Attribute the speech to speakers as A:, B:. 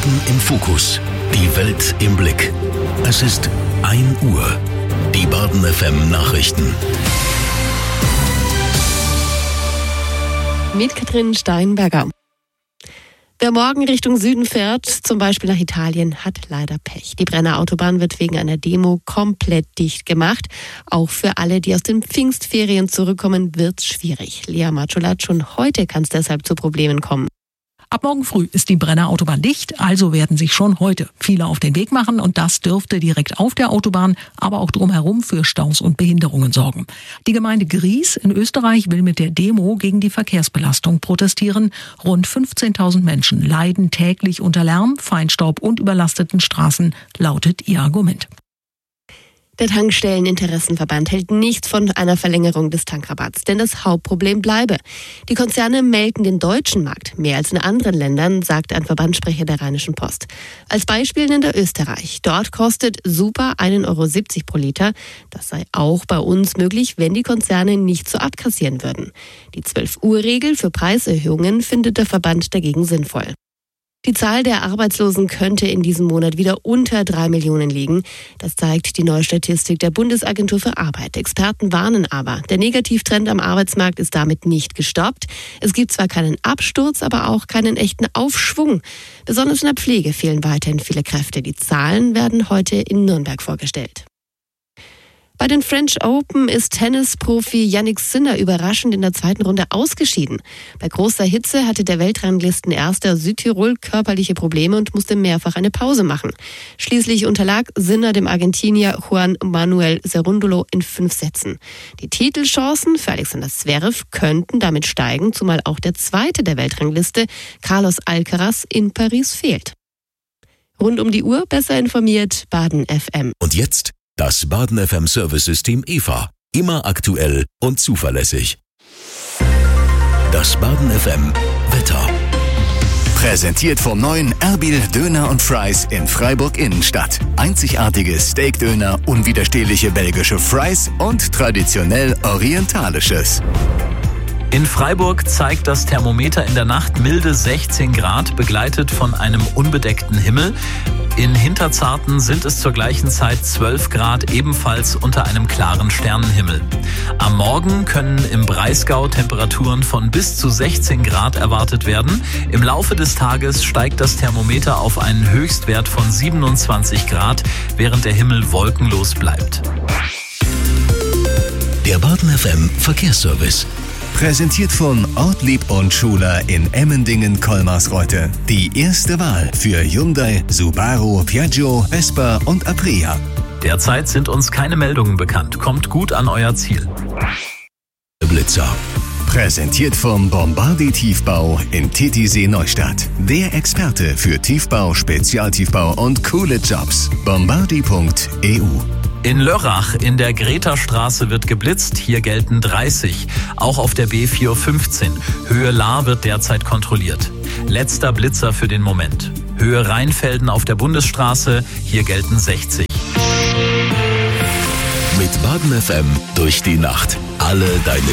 A: Baden im Fokus. Die Welt im Blick. Es ist 1 Uhr. Die Baden FM Nachrichten.
B: Mit Katrin Steinberger. Wer morgen Richtung Süden fährt, zum Beispiel nach Italien, hat leider Pech. Die Brenner Autobahn wird wegen einer Demo komplett dicht gemacht. Auch für alle, die aus den Pfingstferien zurückkommen, wird's schwierig. Lea Matschulat, schon heute kann es deshalb zu Problemen kommen.
C: Ab morgen früh ist die Brenner Autobahn dicht, also werden sich schon heute viele auf den Weg machen und das dürfte direkt auf der Autobahn, aber auch drumherum für Staus und Behinderungen sorgen. Die Gemeinde Gries in Österreich will mit der Demo gegen die Verkehrsbelastung protestieren. Rund 15.000 Menschen leiden täglich unter Lärm, Feinstaub und überlasteten Straßen, lautet ihr Argument.
B: Der Tankstelleninteressenverband hält nichts von einer Verlängerung des Tankrabatts, denn das Hauptproblem bleibe. Die Konzerne melken den deutschen Markt mehr als in anderen Ländern, sagt ein Verbandssprecher der Rheinischen Post. Als Beispiel nennt er Österreich. Dort kostet Super 1,70 Euro pro Liter. Das sei auch bei uns möglich, wenn die Konzerne nicht so abkassieren würden. Die 12-Uhr-Regel für Preiserhöhungen findet der Verband dagegen sinnvoll. Die Zahl der Arbeitslosen könnte in diesem Monat wieder unter 3 Millionen liegen. Das zeigt die neue Statistik der Bundesagentur für Arbeit. Experten warnen aber, der Negativtrend am Arbeitsmarkt ist damit nicht gestoppt. Es gibt zwar keinen Absturz, aber auch keinen echten Aufschwung. Besonders in der Pflege fehlen weiterhin viele Kräfte. Die Zahlen werden heute in Nürnberg vorgestellt. Bei den French Open ist Tennisprofi Jannik Sinner überraschend in der zweiten Runde ausgeschieden. Bei großer Hitze hatte der Weltranglistenerste aus Südtirol körperliche Probleme und musste mehrfach eine Pause machen. Schließlich unterlag Sinner dem Argentinier Juan Manuel Cerúndolo in 5 Sätzen. Die Titelchancen für Alexander Zverev könnten damit steigen, zumal auch der Zweite der Weltrangliste, Carlos Alcaraz, in Paris fehlt. Rund um die Uhr besser informiert, Baden FM.
A: Und jetzt das Baden FM Service-System EVA. Immer aktuell und zuverlässig. Das Baden FM Wetter.
D: Präsentiert vom neuen Erbil Döner und Fries in Freiburg Innenstadt. Einzigartige Steakdöner, unwiderstehliche belgische Fries und traditionell orientalisches.
E: In Freiburg zeigt das Thermometer in der Nacht milde 16 Grad, begleitet von einem unbedeckten Himmel. In Hinterzarten sind es zur gleichen Zeit 12 Grad, ebenfalls unter einem klaren Sternenhimmel. Am Morgen können im Breisgau Temperaturen von bis zu 16 Grad erwartet werden. Im Laufe des Tages steigt das Thermometer auf einen Höchstwert von 27 Grad, während der Himmel wolkenlos bleibt.
A: Der Baden FM Verkehrsservice.
D: Präsentiert von Ortlieb und Schuler in Emmendingen-Kolmarsreuth. Die erste Wahl für Hyundai, Subaru, Piaggio, Vespa und Aprilia.
E: Derzeit sind uns keine Meldungen bekannt. Kommt gut an euer Ziel.
A: Blitzer.
D: Präsentiert vom Bombardi Tiefbau in Titisee Neustadt. Der Experte für Tiefbau, Spezialtiefbau und coole Jobs. Bombardi.eu.
E: In Lörrach in der Greta-Straße wird geblitzt, hier gelten 30. Auch auf der B415. Höhe Lahr wird derzeit kontrolliert. Letzter Blitzer für den Moment. Höhe Rheinfelden auf der Bundesstraße, hier gelten 60.
A: Mit Baden FM durch die Nacht. Alle deine